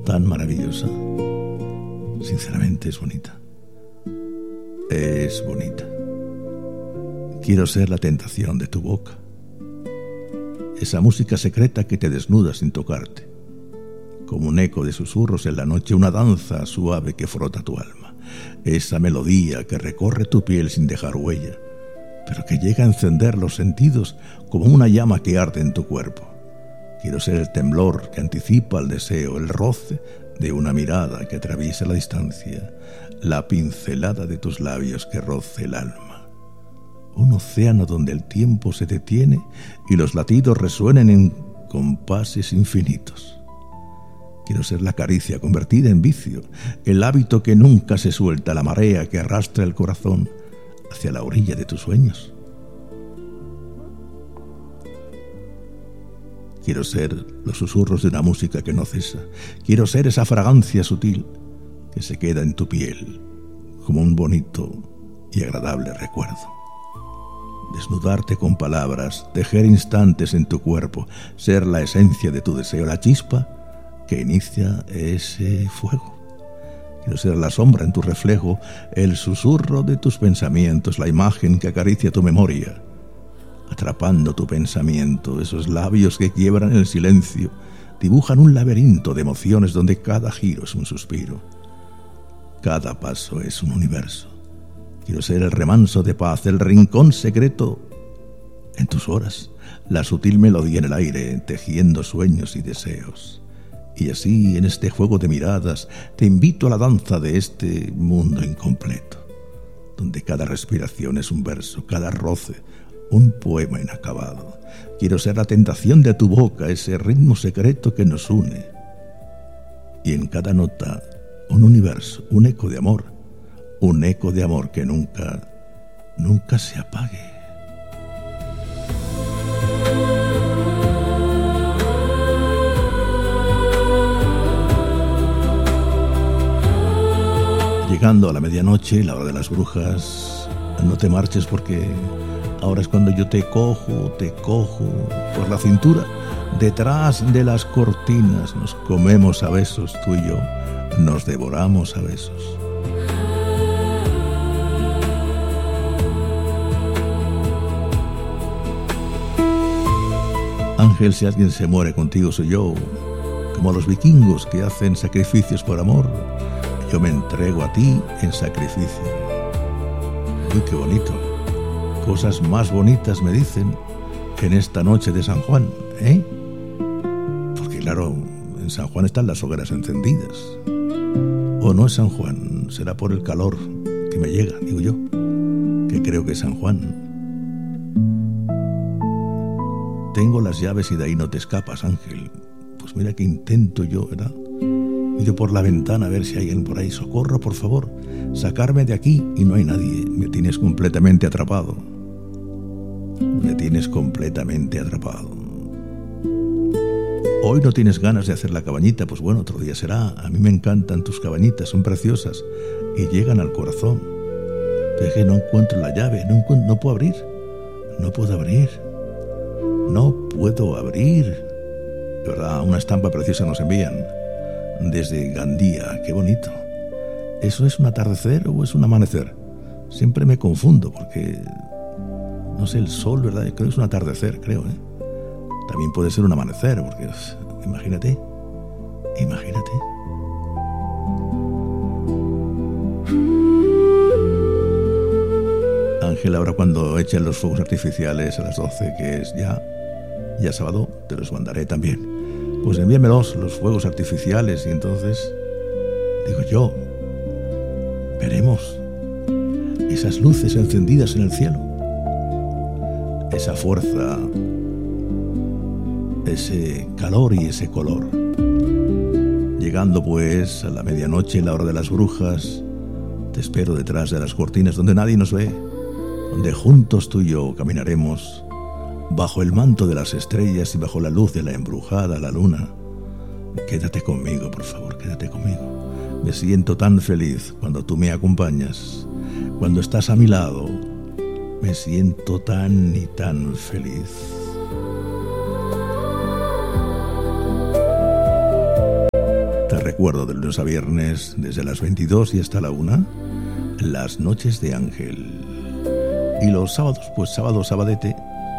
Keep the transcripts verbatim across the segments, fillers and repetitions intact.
tan maravillosa. Sinceramente es bonita. Es bonita. Quiero ser la tentación de tu boca. Esa música secreta que te desnuda sin tocarte. Como un eco de susurros en la noche, una danza suave que frota tu alma. Esa melodía que recorre tu piel sin dejar huella, pero que llega a encender los sentidos como una llama que arde en tu cuerpo. Quiero ser el temblor que anticipa el deseo, el roce de una mirada que atraviesa la distancia, la pincelada de tus labios que roce el alma. Un océano donde el tiempo se detiene y los latidos resuenen en compases infinitos. Quiero ser la caricia convertida en vicio, el hábito que nunca se suelta, la marea que arrastra el corazón hacia la orilla de tus sueños. Quiero ser los susurros de una música que no cesa. Quiero ser esa fragancia sutil que se queda en tu piel como un bonito y agradable recuerdo. Desnudarte con palabras, tejer instantes en tu cuerpo, ser la esencia de tu deseo, la chispa que inicia ese fuego. Quiero ser la sombra en tu reflejo, el susurro de tus pensamientos, la imagen que acaricia tu memoria, atrapando tu pensamiento, esos labios que quiebran el silencio, dibujan un laberinto de emociones donde cada giro es un suspiro, cada paso es un universo. Quiero ser el remanso de paz, el rincón secreto en tus horas, la sutil melodía en el aire, tejiendo sueños y deseos. Y así, en este juego de miradas, te invito a la danza de este mundo incompleto, donde cada respiración es un verso, cada roce un poema inacabado. Quiero ser la tentación de tu boca, ese ritmo secreto que nos une. Y en cada nota, un universo, un eco de amor, un eco de amor que nunca, nunca se apague. Llegando a la medianoche, la hora de las brujas, no te marches porque ahora es cuando yo te cojo, te cojo por la cintura. Detrás de las cortinas nos comemos a besos, tú y yo, nos devoramos a besos. Ángel, si alguien se muere contigo soy yo, como los vikingos que hacen sacrificios por amor. Yo me entrego a ti en sacrificio. Uy, qué bonito. Cosas más bonitas me dicen en esta noche de San Juan, ¿eh? Porque claro, en San Juan están las hogueras encendidas. O no es San Juan, será por el calor que me llega, digo yo, que creo que es San Juan. Tengo las llaves y de ahí no te escapas, Ángel. Pues mira que intento yo, ¿verdad? Miro por la ventana a ver si hay alguien por ahí. Socorro, por favor, sacarme de aquí. Y no hay nadie. Me tienes completamente atrapado. Me tienes completamente atrapado. Hoy no tienes ganas de hacer la cabañita. Pues bueno, otro día será. A mí me encantan tus cabañitas, son preciosas y llegan al corazón. Pero es que no encuentro la llave. No, encuentro, no puedo abrir. No puedo abrir. No puedo abrir. De verdad, una estampa preciosa nos envían desde Gandía. Qué bonito. ¿Eso es un atardecer o es un amanecer? Siempre me confundo porque no sé, el sol, ¿verdad? Creo que es un atardecer, creo, ¿eh? También puede ser un amanecer, porque imagínate, imagínate. Ángel, ahora cuando echen los fuegos artificiales a las doce, que es ya, ya sábado, te los mandaré también. Pues envíamelos, los fuegos artificiales, y entonces, digo yo, veremos esas luces encendidas en el cielo, esa fuerza, ese calor y ese color. Llegando pues a la medianoche, la hora de las brujas, te espero detrás de las cortinas donde nadie nos ve, donde juntos tú y yo caminaremos bajo el manto de las estrellas y bajo la luz de la embrujada la luna. Quédate conmigo, por favor, quédate conmigo. Me siento tan feliz cuando tú me acompañas, cuando estás a mi lado. Me siento tan y tan feliz. Te recuerdo de lunes a viernes desde las veintidós y hasta la una, Las Noches de Ángel. Y los sábados, pues sábado, sabadete,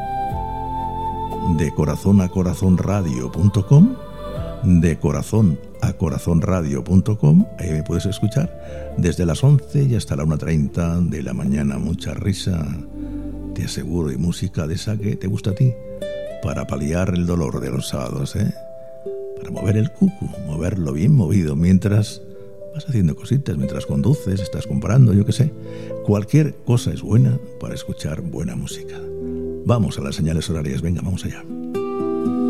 de corazón a corazón radio punto com, de corazón a corazón radio punto com, ahí me puedes escuchar desde las once y hasta la una treinta de la mañana. Mucha risa, te aseguro, y música de esa que te gusta a ti, para paliar el dolor de los sábados, ¿eh? Para mover el cucu, moverlo bien movido mientras vas haciendo cositas, mientras conduces, estás comprando, yo qué sé. Cualquier cosa es buena para escuchar buena música. Vamos a las señales horarias, venga, vamos allá.